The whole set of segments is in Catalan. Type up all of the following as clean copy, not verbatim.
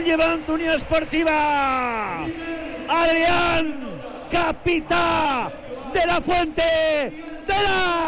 Llevant Unió Esportiva. Adrián, capità de la Fuente de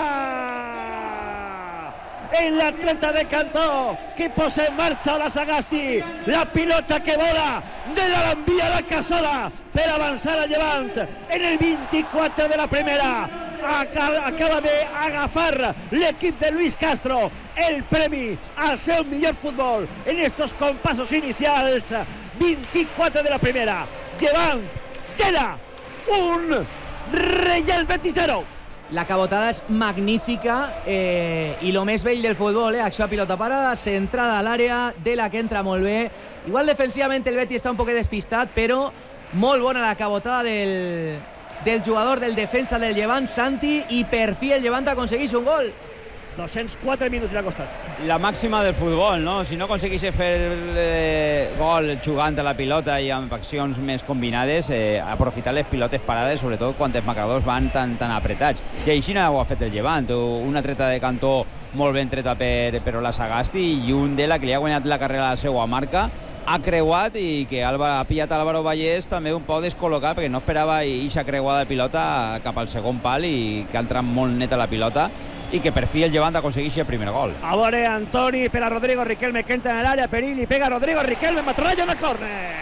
el atleta de Cantó que posa en marxa la Sagasti, la pilota que vola de l'envia la Cassola per avançar a Llevant en el 24 de la primera. Acaba d'agafar l'equip de Luis Castro el premi al seu millor futbol en estos compassos inicials. 24 de la primera. Llevant queda un Real Betis 0. La cabotada és magnífica i el més vell del futbol, acció a pilota parada, centrada a l'àrea, de la que entra molt bé. Igual defensivament el Betis està un poc despistat, però molt bona la cabotada del jugador del defensa del Llevant, Santi, i per fi el Llevant aconsegueix un gol. 204 minuts li ha costat. La màxima del futbol, no? Si no aconseguís fer gol jugant a la pilota i amb accions més combinades, aprofitar les pilotes parades, sobretot quan els marcadors van tan apretats. I així ho ha fet el Llevant. Una treta de Cantó molt ben treta per la Sagasti i un Dela que li ha guanyat la carrera a la seva marca, ha creuat i que ha pillat Álvaro Vallès també un poc descol·locat perquè no esperava eixa creuada de pilota cap al segon pal i que ha entrat molt neta la pilota i que per fi el Llevant aconsegueix el primer gol. A veure, Antoni per a Rodrigo Riquelme, que entra en l'àrea, Perí li pega a Rodrigo Riquelme, Matralla, una córner.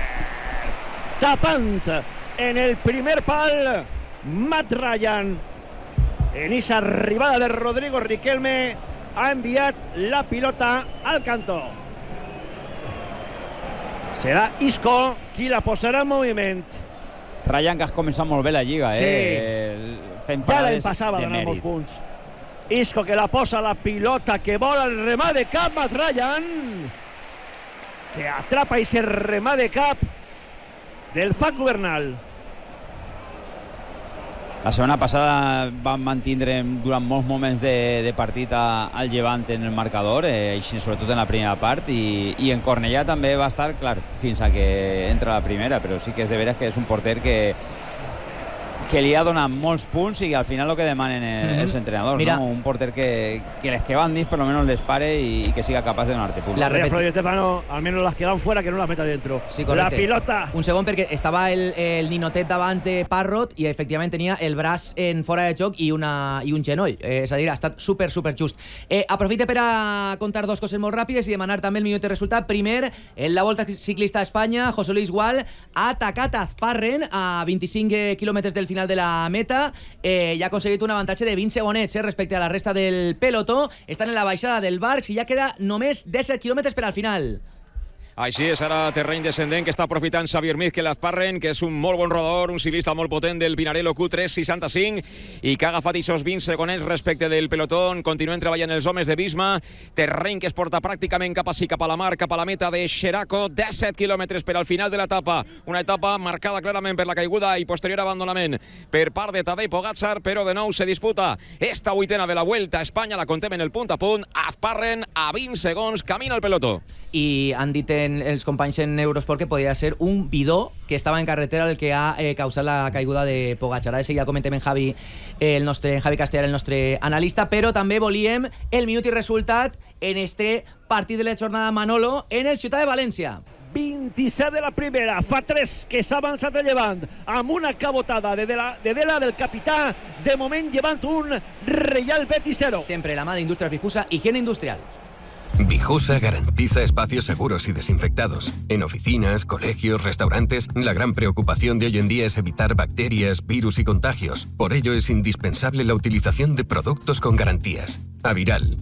Tapant en el primer pal Matt Ryan. En esa arribada de Rodrigo Riquelme ha enviat la pilota al cantó. Serà Isco qui la posarà en moviment. Ryan, que has començat molt bé la lliga, sí. Fent ja parades l'any passava de donant molts mèrit. punts. Isco que la posa la pilota, que vola el remà de cap, Matt Ryan, que atrapa ese remà de cap del Facu Bernal. La setmana passada van mantindre durant molts moments de partit al Llevant en el marcador, sobretot en la primera part, i en Cornellà també va estar, clar, fins a que entra la primera, però sí que és de veres que és un porter que li ha donat molts punts i al final el que demanen els entrenadors, Mira, ¿no? Un porter que les que van dins per lo menos les pare y que siga capaz de donarte puntos. Flori Estefano, al menos las que van fuera, que no las meta dentro. Sí, la pilota. Un segon, perquè estava el ninotet d'abans de Parrot i efectivament tenia el braç en fora de joc i un genoll. És a dir, ha estat super just. Aprofite per a contar dos coses molt ràpides i demanar també el minut de resultat. Primer, en la Volta Ciclista a Espanya, José Luis Gual ha atacat a Azparren a 25 quilòmetres del final de la meta i ha aconseguit un avantatge de 20 segonets respecte a la resta del pelotó. Estan en la baixada del Barx i ja queda només 17 quilòmetres per al final. Així és, ara terreny descendent que està aprofitant Xavier Mizquel Azparren, que és un molt bon rodador, un ciclista molt potent del Pinarello Q365 i que ha agafat aquests 20 segonets respecte del pelotón. Continuen treballant els homes de Bisma, terreny que es porta pràcticament cap a la mar, cap a la meta de Xeraco, 17 quilòmetres per al final de l'etapa, una etapa marcada clarament per la caiguda i posterior abandonament per part de Tadej Pogačar, però de nou se disputa esta vuitena de la Vuelta a Espanya, la contem en el punt a punt. Azparren a 20 segons, camina el pelotó. I han dit els companys en Eurosport que podia ser un bidó que estava en carretera el que ha causat la caiguda de Pogačar. De seguida comentem en Javi Castellar, el nostre analista, però també volíem el minut i resultat en este partit de la jornada, Manolo, en el Ciutat de València. 27 de la primera, fa 3 que s'ha avançat el Llevant amb una cabotada de Dela del capità. De moment Llevant un, Real Betis 0. Sempre la mà d'Indústries Vijusa, higiene industrial. Vijusa garantiza espacios seguros y desinfectados. En oficinas, colegios, restaurantes, la gran preocupación de hoy en día es evitar bacterias, virus y contagios. Por ello es indispensable la utilización de productos con garantías. Aviral,